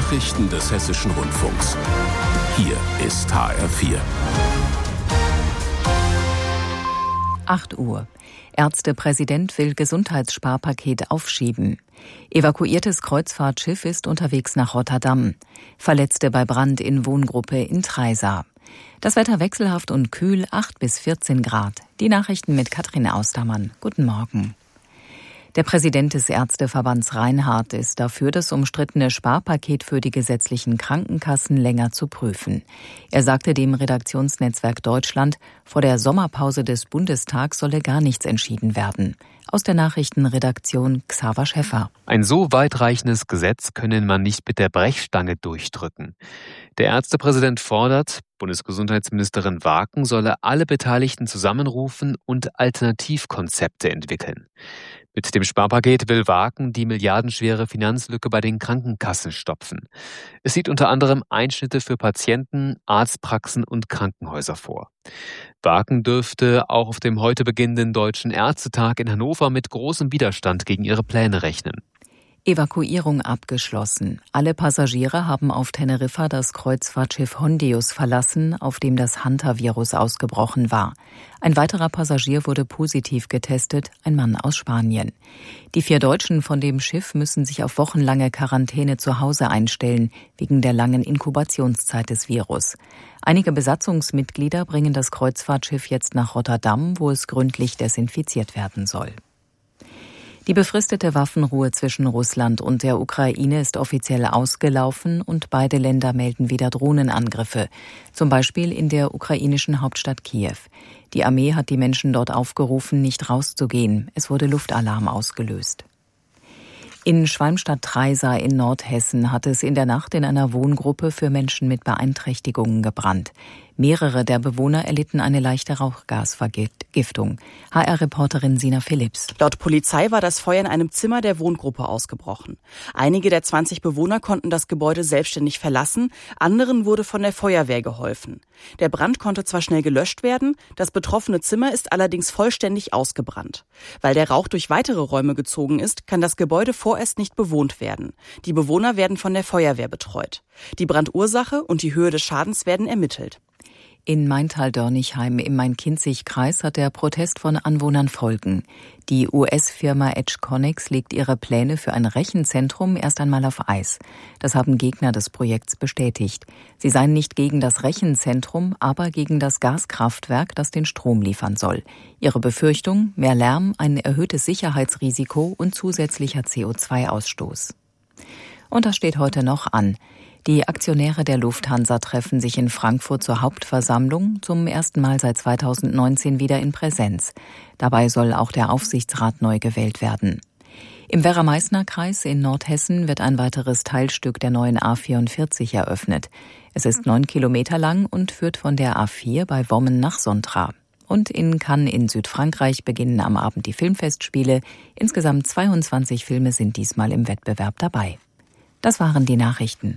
Nachrichten des Hessischen Rundfunks. Hier ist HR4. 8 Uhr. Ärztepräsident will Gesundheitssparpaket aufschieben. Evakuiertes Kreuzfahrtschiff ist unterwegs nach Rotterdam. Verletzte bei Brand in Wohngruppe in Treisa. Das Wetter wechselhaft und kühl, 8 bis 14 Grad. Die Nachrichten mit Katrin Austermann. Guten Morgen. Der Präsident des Ärzteverbands Reinhardt ist dafür, das umstrittene Sparpaket für die gesetzlichen Krankenkassen länger zu prüfen. Er sagte dem Redaktionsnetzwerk Deutschland, vor der Sommerpause des Bundestags solle gar nichts entschieden werden. Aus der Nachrichtenredaktion Xaver Schäffer. Ein so weitreichendes Gesetz könne man nicht mit der Brechstange durchdrücken. Der Ärztepräsident fordert, Bundesgesundheitsministerin Waaken solle alle Beteiligten zusammenrufen und Alternativkonzepte entwickeln. Mit dem Sparpaket will Waaken die milliardenschwere Finanzlücke bei den Krankenkassen stopfen. Es sieht unter anderem Einschnitte für Patienten, Arztpraxen und Krankenhäuser vor. Waaken dürfte auch auf dem heute beginnenden Deutschen Ärztetag in Hannover mit großem Widerstand gegen ihre Pläne rechnen. Evakuierung abgeschlossen. Alle Passagiere haben auf Teneriffa das Kreuzfahrtschiff Hondius verlassen, auf dem das Hantavirus ausgebrochen war. Ein weiterer Passagier wurde positiv getestet, ein Mann aus Spanien. Die 4 Deutschen von dem Schiff müssen sich auf wochenlange Quarantäne zu Hause einstellen, wegen der langen Inkubationszeit des Virus. Einige Besatzungsmitglieder bringen das Kreuzfahrtschiff jetzt nach Rotterdam, wo es gründlich desinfiziert werden soll. Die befristete Waffenruhe zwischen Russland und der Ukraine ist offiziell ausgelaufen und beide Länder melden wieder Drohnenangriffe, zum Beispiel in der ukrainischen Hauptstadt Kiew. Die Armee hat die Menschen dort aufgerufen, nicht rauszugehen. Es wurde Luftalarm ausgelöst. In Schwalmstadt-Treisa in Nordhessen hat es in der Nacht in einer Wohngruppe für Menschen mit Beeinträchtigungen gebrannt. Mehrere der Bewohner erlitten eine leichte Rauchgasvergiftung. HR-Reporterin Sina Philipps. Laut Polizei war das Feuer in einem Zimmer der Wohngruppe ausgebrochen. Einige der 20 Bewohner konnten das Gebäude selbstständig verlassen, anderen wurde von der Feuerwehr geholfen. Der Brand konnte zwar schnell gelöscht werden, das betroffene Zimmer ist allerdings vollständig ausgebrannt. Weil der Rauch durch weitere Räume gezogen ist, kann das Gebäude vorerst nicht bewohnt werden. Die Bewohner werden von der Feuerwehr betreut. Die Brandursache und die Höhe des Schadens werden ermittelt. In Maintal-Dörnigheim im Main-Kinzig-Kreis hat der Protest von Anwohnern Folgen. Die US-Firma Edgeconnex legt ihre Pläne für ein Rechenzentrum erst einmal auf Eis. Das haben Gegner des Projekts bestätigt. Sie seien nicht gegen das Rechenzentrum, aber gegen das Gaskraftwerk, das den Strom liefern soll. Ihre Befürchtung: mehr Lärm, ein erhöhtes Sicherheitsrisiko und zusätzlicher CO2-Ausstoß. Und das steht heute noch an. Die Aktionäre der Lufthansa treffen sich in Frankfurt zur Hauptversammlung, zum ersten Mal seit 2019 wieder in Präsenz. Dabei soll auch der Aufsichtsrat neu gewählt werden. Im Werra-Meißner-Kreis in Nordhessen wird ein weiteres Teilstück der neuen A44 eröffnet. Es ist 9 Kilometer lang und führt von der A4 bei Wommen nach Sontra. Und in Cannes in Südfrankreich beginnen am Abend die Filmfestspiele. Insgesamt 22 Filme sind diesmal im Wettbewerb dabei. Das waren die Nachrichten.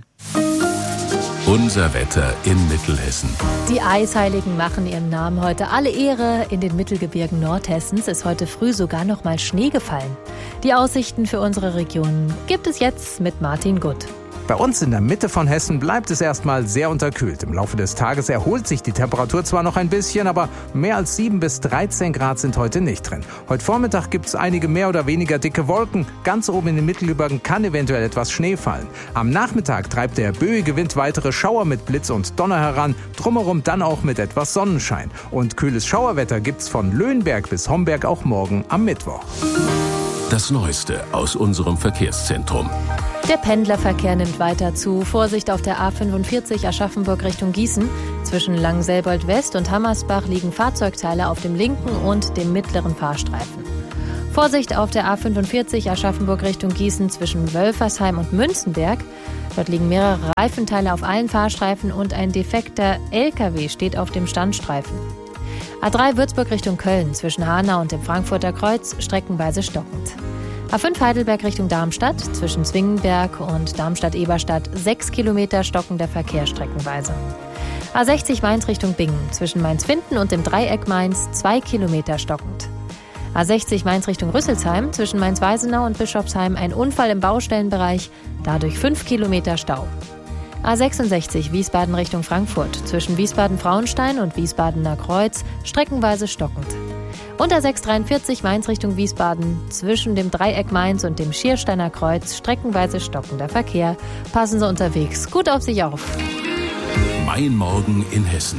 Unser Wetter in Mittelhessen. Die Eisheiligen machen ihrem Namen heute alle Ehre. In den Mittelgebirgen Nordhessens ist heute früh sogar noch mal Schnee gefallen. Die Aussichten für unsere Region gibt es jetzt mit Martin Gutt. Bei uns in der Mitte von Hessen bleibt es erstmal sehr unterkühlt. Im Laufe des Tages erholt sich die Temperatur zwar noch ein bisschen, aber mehr als 7 bis 13 Grad sind heute nicht drin. Heute Vormittag gibt es einige mehr oder weniger dicke Wolken. Ganz oben in den Mittelgebirgen kann eventuell etwas Schnee fallen. Am Nachmittag treibt der böige Wind weitere Schauer mit Blitz und Donner heran. Drumherum dann auch mit etwas Sonnenschein. Und kühles Schauerwetter gibt's von Löhnberg bis Homberg auch morgen am Mittwoch. Das Neueste aus unserem Verkehrszentrum. Der Pendlerverkehr nimmt weiter zu. Vorsicht auf der A45 Aschaffenburg Richtung Gießen. Zwischen Langselbold West und Hammersbach liegen Fahrzeugteile auf dem linken und dem mittleren Fahrstreifen. Vorsicht auf der A45 Aschaffenburg Richtung Gießen zwischen Wölfersheim und Münzenberg. Dort liegen mehrere Reifenteile auf allen Fahrstreifen und ein defekter LKW steht auf dem Standstreifen. A3 Würzburg Richtung Köln zwischen Hanau und dem Frankfurter Kreuz streckenweise stockend. A5 Heidelberg Richtung Darmstadt, zwischen Zwingenberg und Darmstadt-Eberstadt 6 Kilometer stockender Verkehr streckenweise. A60 Mainz Richtung Bingen, zwischen Mainz-Finden und dem Dreieck Mainz 2 Kilometer stockend. A60 Mainz Richtung Rüsselsheim, zwischen Mainz-Weisenau und Bischofsheim ein Unfall im Baustellenbereich, dadurch 5 Kilometer Stau. A66 Wiesbaden Richtung Frankfurt, zwischen Wiesbaden-Frauenstein und Wiesbadener Kreuz, streckenweise stockend. Und A643 Mainz Richtung Wiesbaden, zwischen dem Dreieck Mainz und dem Schiersteiner Kreuz, streckenweise stockender Verkehr. Passen Sie unterwegs gut auf sich auf. Mein Morgen in Hessen.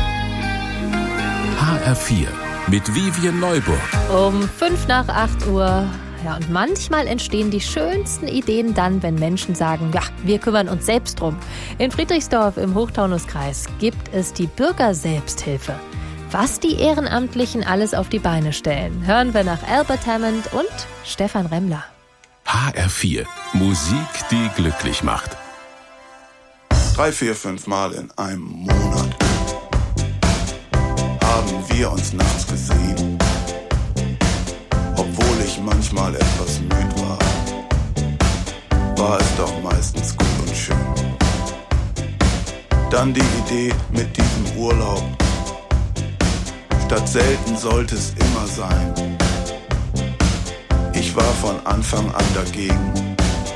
HR4 mit Vivian Neuburg. Um 7:55 Uhr. Ja, und manchmal entstehen die schönsten Ideen dann, wenn Menschen sagen, ja, wir kümmern uns selbst drum. In Friedrichsdorf im Hochtaunuskreis gibt es die Bürgerselbsthilfe. Was die Ehrenamtlichen alles auf die Beine stellen, hören wir nach Albert Hammond und Stefan Remmler. HR4, Musik, die glücklich macht. 3, 4, 5 Mal in einem Monat haben wir uns nachts gesehen. Obwohl ich manchmal etwas müde war es doch meistens gut und schön. Dann die Idee mit diesem Urlaub. Statt selten sollte es immer sein. Ich war von Anfang an dagegen.